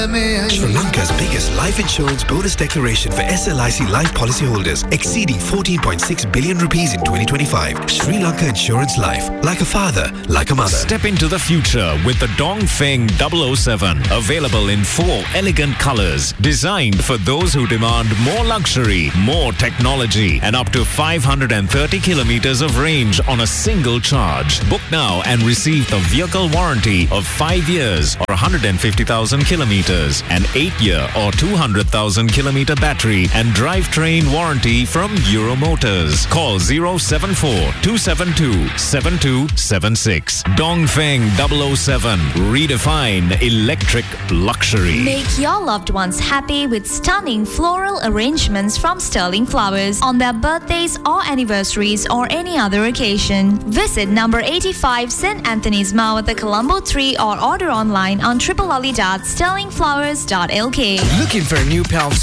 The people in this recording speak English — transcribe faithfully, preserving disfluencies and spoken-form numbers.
Sri Lanka's biggest life insurance bonus declaration for S L I C life policyholders, exceeding fourteen point six billion rupees in twenty twenty-five. Sri Lanka Insurance Life. Like a father, like a mother. Step into the future with the Dongfeng double oh seven. Available in four elegant colors. Designed for those who demand more luxury, more technology, and up to five hundred thirty kilometers of range on a single charge. Book now and receive the vehicle warranty of five years or one hundred fifty thousand kilometers, an eight-year or two hundred thousand kilometer battery and drivetrain warranty from Euro Motors. Call zero seven four two seven two seven two seven six. Dongfeng double oh seven. Redefine electric luxury. Make your loved ones happy with stunning floral arrangements from Sterling Flowers on their birthdays or anniversaries or any other occasion. Visit number eighty-five Saint Anthony's Mall at the Colombo three or order online on triple lolly dot sterling flowers dot l k. Looking for a new pair of